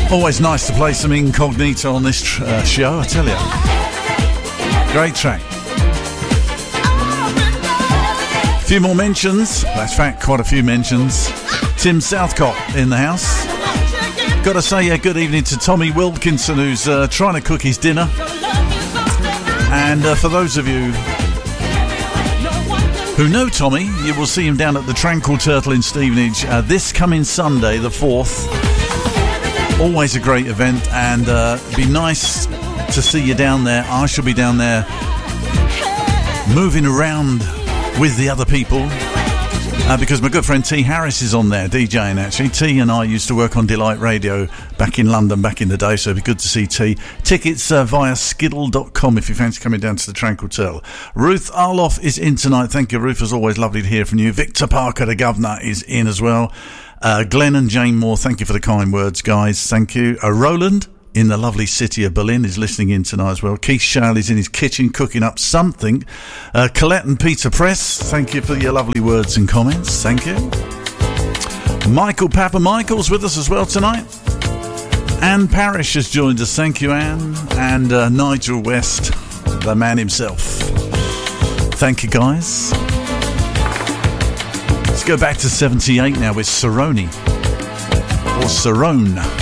Always nice to play some Incognito on this show, I tell you. Great track. A few more mentions. That's fact, quite a few mentions. Tim Southcott in the house. Got to say, good evening to Tommy Wilkinson, who's trying to cook his dinner. And for those of you who know Tommy, you will see him down at the Tranquil Turtle in Stevenage this coming Sunday, the 4th. Always a great event, and it'd be nice to see you down there. I shall be down there moving around with the other people because my good friend T Harris is on there DJing. Actually, T and I used to work on Delight Radio back in London back in the day, so it'd be good to see T. Tickets via skiddle.com if you fancy coming down to the Tranquil Turtle. Ruth Arloff is in tonight. Thank you, Ruth. It's always lovely to hear from you. Victor Parker, the governor, is in as well. Glenn and Jane Moore, thank you for the kind words, guys. Thank you. Roland in the lovely city of Berlin is listening in tonight as well. Keith Shale is in his kitchen cooking up something. Colette and Peter Press, thank you for your lovely words and comments. Thank you. Michael Papa Michael's with us as well tonight. Anne Parrish has joined us. Thank you, Anne. And Nigel West, the man himself. Thank you, guys. Let's go back to 78 now with Cerrone, or Cerrone.